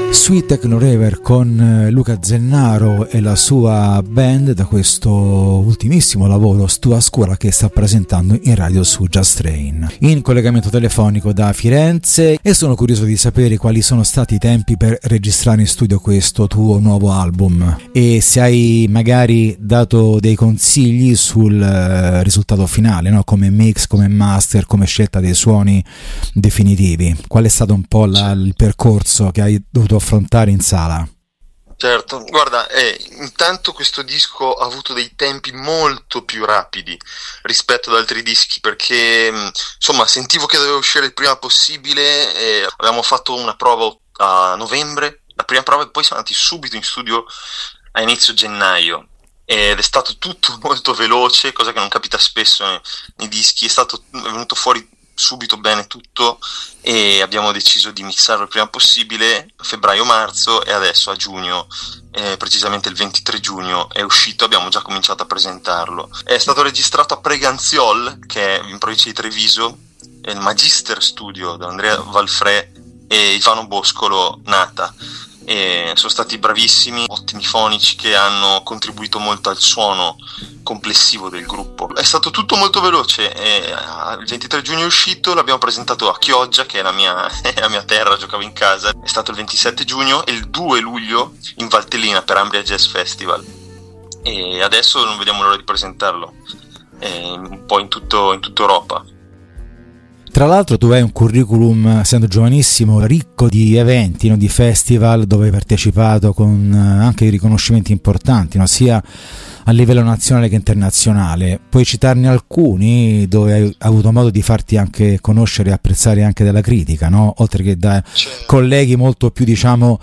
Sweet Techno Raver con Luca Zennaro e la sua band da questo ultimissimo lavoro Stua Scuola che sta presentando in radio su Just Train. In collegamento telefonico da Firenze, e sono curioso di sapere quali sono stati i tempi per registrare in studio questo tuo nuovo album e se hai magari dato dei consigli sul risultato finale, no? Come mix, come master, come scelta dei suoni definitivi. Qual è stato un po' il percorso che hai dovuto affrontare in sala? Certo, guarda, intanto questo disco ha avuto dei tempi molto più rapidi rispetto ad altri dischi perché insomma sentivo che doveva uscire il prima possibile e avevamo fatto una prova a novembre, la prima prova, e poi siamo andati subito in studio a inizio gennaio ed è stato tutto molto veloce, cosa che non capita spesso nei dischi. È venuto fuori subito bene tutto e abbiamo deciso di mixarlo il prima possibile, febbraio-marzo, e adesso a giugno, precisamente il 23 giugno è uscito, abbiamo già cominciato a presentarlo. È stato registrato a Preganziol, che è in provincia di Treviso, è il Magister Studio da Andrea Valfrè e Ivano Boscolo Nata. E sono stati bravissimi, ottimi fonici che hanno contribuito molto al suono complessivo del gruppo. È stato tutto molto veloce e il 23 giugno è uscito, l'abbiamo presentato a Chioggia, che è la mia terra, giocavo in casa. È stato il 27 giugno e il 2 luglio in Valtellina per Ambria Jazz Festival, e adesso non vediamo l'ora di presentarlo un po' in tutta Europa. Tra l'altro tu hai un curriculum, essendo giovanissimo, ricco di eventi, no? Di festival dove hai partecipato con anche riconoscimenti importanti, no? Sia a livello nazionale che internazionale. Puoi citarne alcuni dove hai avuto modo di farti anche conoscere e apprezzare anche dalla critica, no? Oltre che da colleghi molto più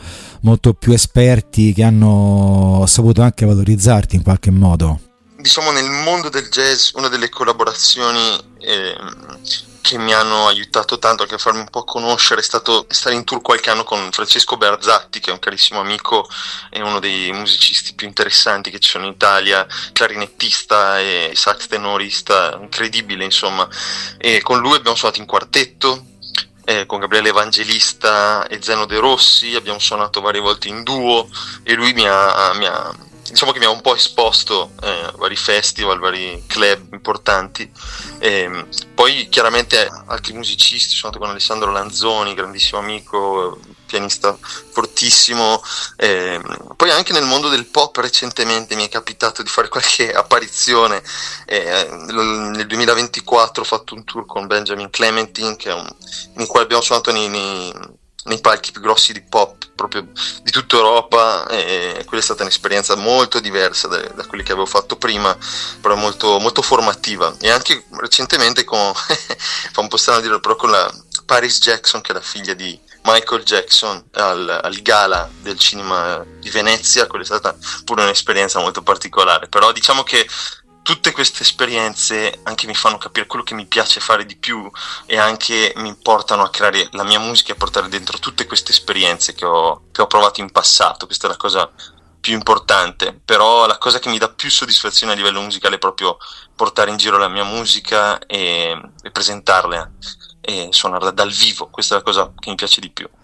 esperti che hanno saputo anche valorizzarti in qualche modo. Diciamo, nel mondo del jazz una delle collaborazioni che mi hanno aiutato tanto anche a farmi un po' conoscere è stato stare in tour qualche anno con Francesco Berzatti, che è un carissimo amico e uno dei musicisti più interessanti che ci sono in Italia, clarinettista e sax tenorista incredibile, insomma. E con lui abbiamo suonato in quartetto, con Gabriele Evangelista e Zeno De Rossi, abbiamo suonato varie volte in duo e lui diciamo che mi ha un po' esposto a vari festival, vari club importanti. Poi chiaramente altri musicisti, sono andato con Alessandro Lanzoni, grandissimo amico, pianista fortissimo. Poi anche nel mondo del pop recentemente mi è capitato di fare qualche apparizione. Nel 2024 ho fatto un tour con Benjamin Clementine, in cui abbiamo suonato nei palchi più grossi di pop proprio di tutta Europa, e quella è stata un'esperienza molto diversa da quelli che avevo fatto prima, però molto, molto formativa. E anche recentemente fa un po' strano dirlo, però con la Paris Jackson, che è la figlia di Michael Jackson, al Gala del cinema di Venezia. Quella è stata pure un'esperienza molto particolare, però diciamo che tutte queste esperienze anche mi fanno capire quello che mi piace fare di più e anche mi portano a creare la mia musica e a portare dentro tutte queste esperienze che ho provato in passato. Questa è la cosa più importante, però la cosa che mi dà più soddisfazione a livello musicale è proprio portare in giro la mia musica e presentarla e suonarla dal vivo. Questa è la cosa che mi piace di più.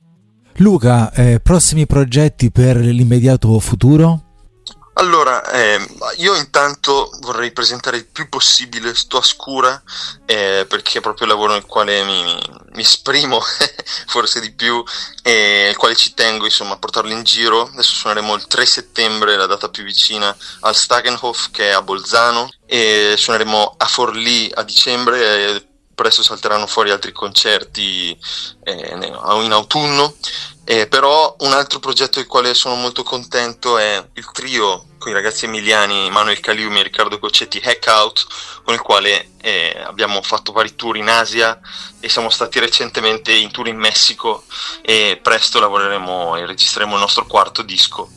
Luca, prossimi progetti per l'immediato futuro? Allora, io intanto vorrei presentare il più possibile Sto Scura, perché è proprio il lavoro nel quale mi esprimo forse di più, e il quale ci tengo, insomma, a portarlo in giro. Adesso suoneremo il 3 settembre, la data più vicina, al Stagenhof, che è a Bolzano, e suoneremo a Forlì a dicembre, e presto salteranno fuori altri concerti in autunno. Però un altro progetto del quale sono molto contento è il trio con i ragazzi emiliani Manuel Caliumi e Riccardo Coccetti, Hack Out, con il quale abbiamo fatto vari tour in Asia e siamo stati recentemente in tour in Messico, e presto lavoreremo e registreremo il nostro quarto disco.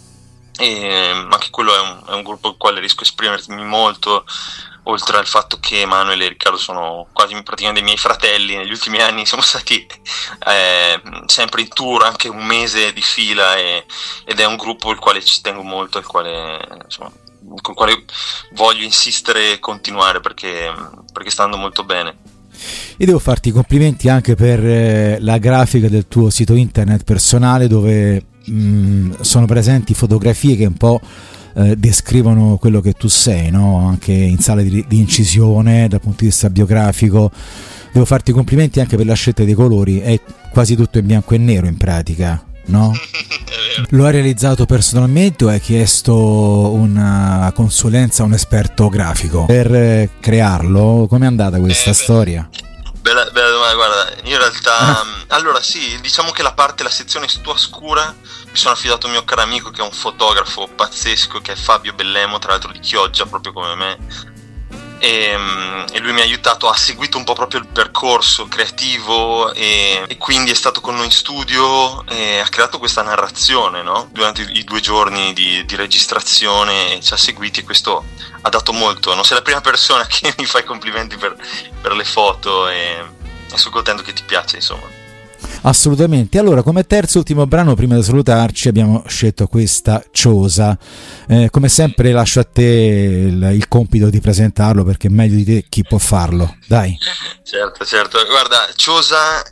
E anche quello è un gruppo al quale riesco a esprimermi molto, oltre al fatto che Manuel e Riccardo sono quasi praticamente dei miei fratelli. Negli ultimi anni siamo stati sempre in tour, anche un mese di fila, ed è un gruppo al quale ci tengo molto, al quale, insomma, con il quale voglio insistere e continuare perché sta andando molto bene. E devo farti i complimenti anche per la grafica del tuo sito internet personale, dove sono presenti fotografie che un po' descrivono quello che tu sei, no? Anche in sala di incisione dal punto di vista biografico. Devo farti i complimenti anche per la scelta dei colori, è quasi tutto in bianco e nero in pratica, no? Lo hai realizzato personalmente o hai chiesto una consulenza a un esperto grafico per crearlo? Com'è andata questa storia? Bella domanda, guarda, io in realtà allora sì, diciamo che la sezione Tua Scura mi sono affidato a un mio caro amico che è un fotografo pazzesco, che è Fabio Bellemo, tra l'altro di Chioggia, proprio come me, e lui mi ha aiutato, ha seguito un po' proprio il percorso creativo e quindi è stato con noi in studio e ha creato questa narrazione, no? Durante i 2 giorni di registrazione ci ha seguiti e questo ha dato molto. Non sei la prima persona che mi fa i complimenti per le foto e sono contento che ti piace, insomma. Assolutamente. Allora, come terzo e ultimo brano, prima di salutarci, abbiamo scelto questa Ciosa. Come sempre lascio a te il compito di presentarlo, perché meglio di te chi può farlo. Dai. Certo. Guarda, Ciosa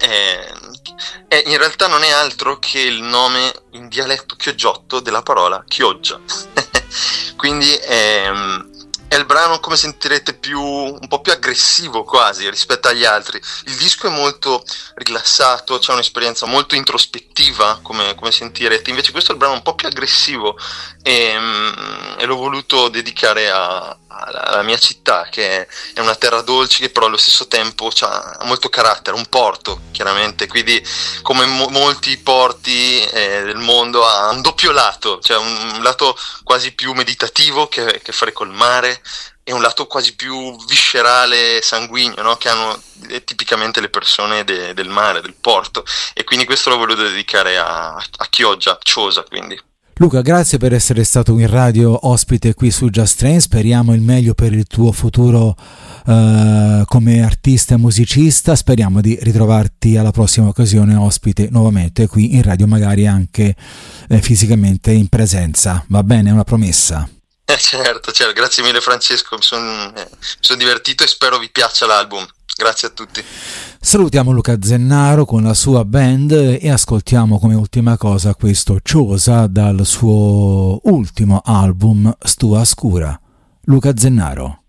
in realtà non è altro che il nome in dialetto chioggiotto della parola Chioggia. Quindi è il brano, come sentirete, un po' più aggressivo quasi rispetto agli altri. Il disco è molto rilassato, c'è un'esperienza molto introspettiva, come sentirete. Invece questo è il brano un po' più aggressivo e l'ho voluto dedicare alla mia città, che è una terra dolce che però allo stesso tempo ha molto carattere, un porto chiaramente, quindi come molti porti del mondo ha un doppio lato, cioè un lato quasi più meditativo che fare col mare e un lato quasi più viscerale, sanguigno, no? Che hanno tipicamente le persone del mare, del porto, e quindi questo l'ho voluto dedicare a Chioggia, Ciosa quindi. Luca, grazie per essere stato in radio ospite qui su Just Train, speriamo il meglio per il tuo futuro come artista e musicista, speriamo di ritrovarti alla prossima occasione ospite nuovamente qui in radio, magari anche fisicamente in presenza, va bene? È una promessa. Certo, grazie mille Francesco, mi sono divertito e spero vi piaccia l'album. Grazie a tutti. Salutiamo Luca Zennaro con la sua band e ascoltiamo come ultima cosa questo Ciosa dal suo ultimo album Tua Scura. Luca Zennaro.